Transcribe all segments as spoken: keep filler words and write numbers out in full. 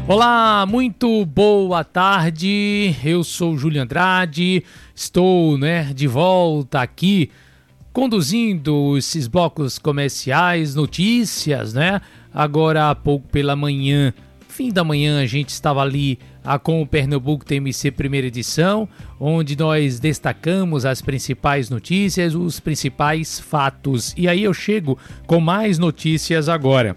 Olá, muito boa tarde, eu sou Júlio Andrade, estou né, de volta aqui conduzindo esses blocos comerciais, notícias, né? Agora há pouco pela manhã, fim da manhã, a gente estava ali ah, com o Pernambuco T M C primeira edição, onde nós destacamos as principais notícias, os principais fatos. E aí eu chego com mais notícias agora.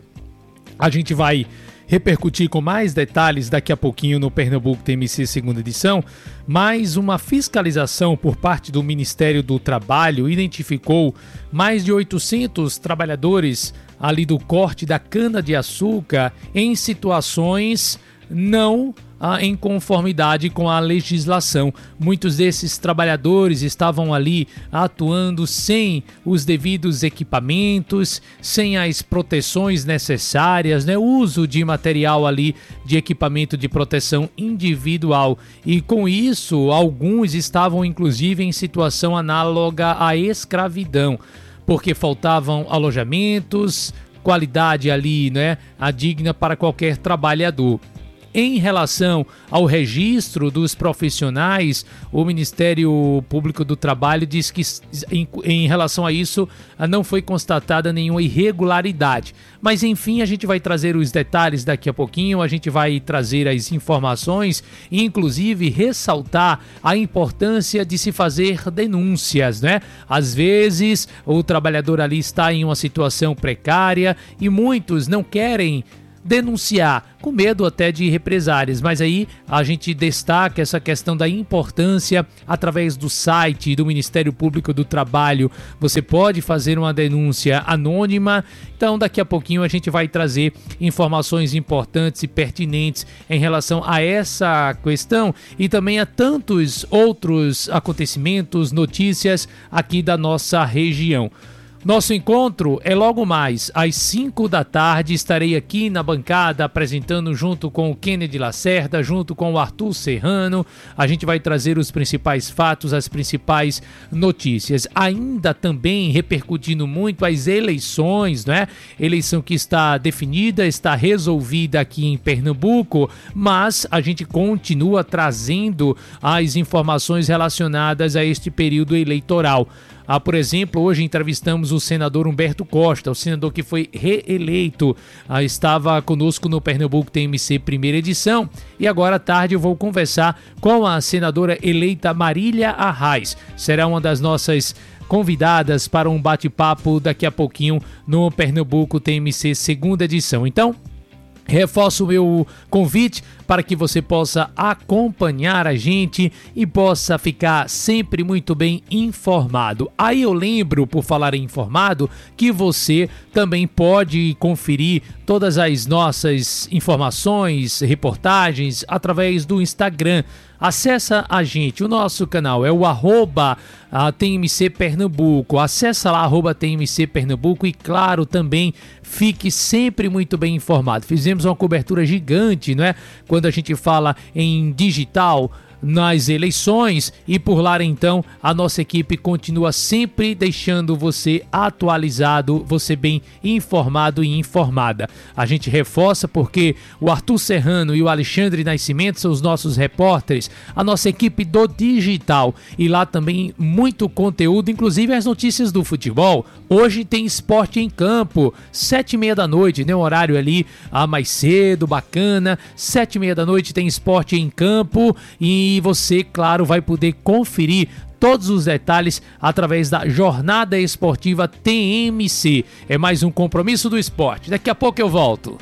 A gente vai repercutir com mais detalhes daqui a pouquinho no Pernambuco T M C segunda edição, mais uma fiscalização por parte do Ministério do Trabalho identificou mais de oitocentos trabalhadores ali do corte da cana-de-açúcar em situações não ah, em conformidade com a legislação. Muitos desses trabalhadores estavam ali atuando sem os devidos equipamentos, sem as proteções necessárias, né? O uso de material ali de equipamento de proteção individual. E com isso, alguns estavam inclusive em situação análoga à escravidão, porque faltavam alojamentos, qualidade ali, né? A digna para qualquer trabalhador. Em relação ao registro dos profissionais, o Ministério Público do Trabalho diz que em, em relação a isso não foi constatada nenhuma irregularidade. Mas enfim, a gente vai trazer os detalhes daqui a pouquinho, a gente vai trazer as informações e inclusive ressaltar a importância de se fazer denúncias, né? Às vezes o trabalhador ali está em uma situação precária e muitos não querem denunciar, com medo até de represálias, mas aí a gente destaca essa questão da importância através do site do Ministério Público do Trabalho. Você pode fazer uma denúncia anônima, então daqui a pouquinho a gente vai trazer informações importantes e pertinentes em relação a essa questão e também a tantos outros acontecimentos, notícias aqui da nossa região. Nosso encontro é logo mais às cinco da tarde, estarei aqui na bancada apresentando junto com o Kennedy Lacerda, junto com o Arthur Serrano. A gente vai trazer os principais fatos, as principais notícias. Ainda também repercutindo muito as eleições, né? Eleição que está definida, está resolvida aqui em Pernambuco, mas a gente continua trazendo as informações relacionadas a este período eleitoral. Ah, por exemplo, hoje entrevistamos o senador Humberto Costa, o senador que foi reeleito, ah, estava conosco no Pernambuco T M C primeira edição, e agora à tarde eu vou conversar com a senadora eleita Marília Arraes. Será uma das nossas convidadas para um bate-papo daqui a pouquinho no Pernambuco T M C segunda edição. Então, reforço o meu convite para que você possa acompanhar a gente e possa ficar sempre muito bem informado. Aí eu lembro, por falar em informado, que você também pode conferir todas as nossas informações, reportagens através do Instagram. Acessa a gente, o nosso canal é o arroba T M C Pernambuco, acessa lá arroba T M C Pernambuco e claro também fique sempre muito bem informado. Fizemos uma cobertura gigante, não é? Quando a gente fala em digital nas eleições e por lá então a nossa equipe continua sempre deixando você atualizado, você bem informado e informada. A gente reforça porque o Arthur Serrano e o Alexandre Nascimento são os nossos repórteres, a nossa equipe do digital e lá também muito conteúdo, inclusive as notícias do futebol. Hoje tem esporte em campo, sete e meia da noite, né? Um horário ali ah, mais cedo, bacana, sete e meia da noite tem esporte em campo e E você, claro, vai poder conferir todos os detalhes através da Jornada Esportiva T M C. É mais um compromisso do esporte. Daqui a pouco eu volto.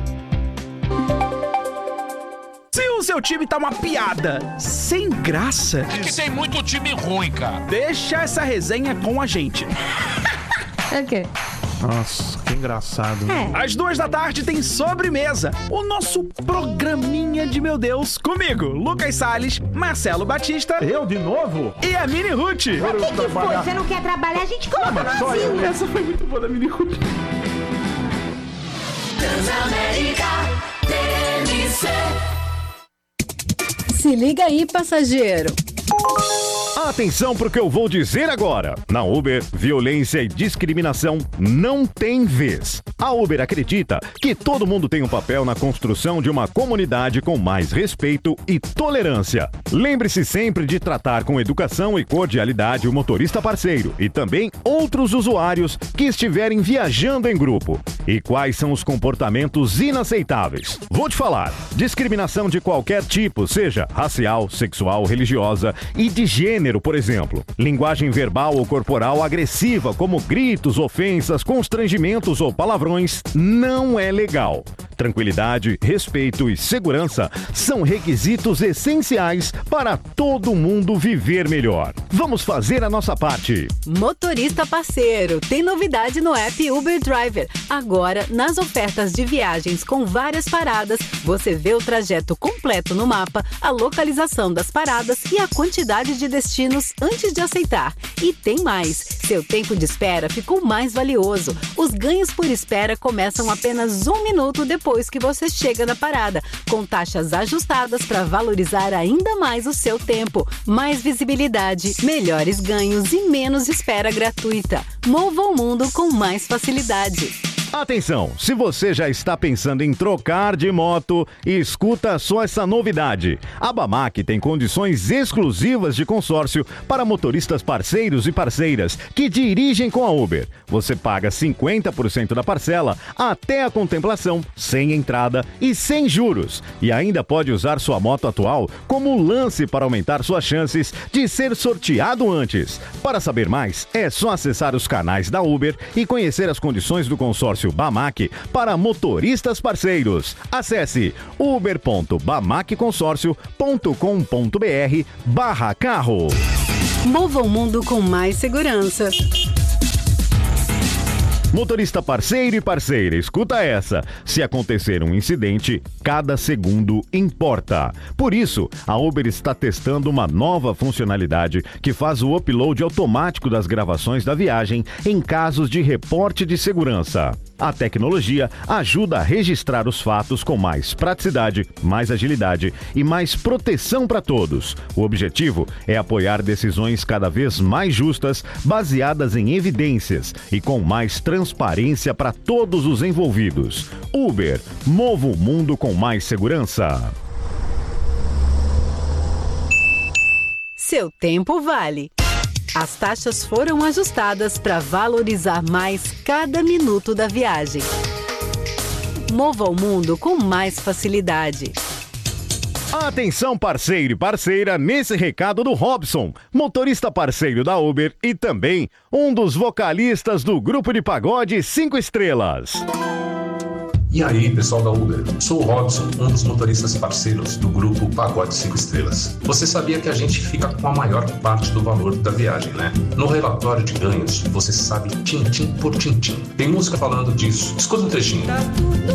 Se o seu time tá uma piada sem graça... É que tem muito time ruim, cara. Deixa essa resenha com a gente. É o quê? Nossa, que engraçado. É. Às duas da tarde tem Sobremesa, o nosso programinha de meu Deus, comigo, Lucas Salles, Marcelo Batista Eu de novo? e a Mini Ruth. O que, que foi? Você não quer trabalhar? A gente coloca no Só eu. Essa foi muito boa da Mini Ruth. Transamérica T M C. Se liga aí, passageiro. Atenção pro que eu vou dizer agora. Na Uber, violência e discriminação não tem vez. A Uber acredita que todo mundo tem um papel na construção de uma comunidade com mais respeito e tolerância. Lembre-se sempre de tratar com educação e cordialidade o motorista parceiro e também outros usuários que estiverem viajando em grupo. E quais são os comportamentos inaceitáveis? Vou te falar. Discriminação de qualquer tipo, seja racial, sexual, religiosa e de gênero, por exemplo. Linguagem verbal ou corporal agressiva, como gritos, ofensas, constrangimentos ou palavrões, não é legal. Tranquilidade, respeito e segurança são requisitos essenciais para todo mundo viver melhor. Vamos fazer a nossa parte. Motorista parceiro, tem novidade no app Uber Driver. Agora, nas ofertas de viagens com várias paradas, você vê o trajeto completo no mapa, a localização das paradas e a quantidade de destinos antes de aceitar. E tem mais, seu tempo de espera ficou mais valioso. Os ganhos por espera começam apenas um minuto depois depois que você chega na parada, com taxas ajustadas para valorizar ainda mais o seu tempo. Mais visibilidade, melhores ganhos e menos espera gratuita. Mova o mundo com mais facilidade. Atenção, se você já está pensando em trocar de moto, escuta só essa novidade. A Bamac tem condições exclusivas de consórcio para motoristas parceiros e parceiras que dirigem com a Uber. Você paga cinquenta por cento da parcela até a contemplação, sem entrada e sem juros. E ainda pode usar sua moto atual como lance para aumentar suas chances de ser sorteado antes. Para saber mais, é só acessar os canais da Uber e conhecer as condições do consórcio Bamac para motoristas parceiros. Acesse uber ponto bamac consórcio ponto com ponto br barra carro. Mova o mundo com mais segurança. Motorista parceiro e parceira, escuta essa. Se acontecer um incidente, cada segundo importa. Por isso, a Uber está testando uma nova funcionalidade que faz o upload automático das gravações da viagem em casos de reporte de segurança. A tecnologia ajuda a registrar os fatos com mais praticidade, mais agilidade e mais proteção para todos. O objetivo é apoiar decisões cada vez mais justas, baseadas em evidências e com mais transparência para todos os envolvidos. Uber, mova o mundo com mais segurança. Seu tempo vale. As taxas foram ajustadas para valorizar mais cada minuto da viagem. Mova o mundo com mais facilidade. Atenção, parceiro e parceira, nesse recado do Robson, motorista parceiro da Uber e também um dos vocalistas do grupo de pagode cinco estrelas. E aí, pessoal da Uber, sou o Robson, um dos motoristas parceiros do grupo Pagode cinco Estrelas. Você sabia que a gente fica com a maior parte do valor da viagem, né? No relatório de ganhos, você sabe tintim por tintim. Tem música falando disso. Escuta um trechinho. Tá tudo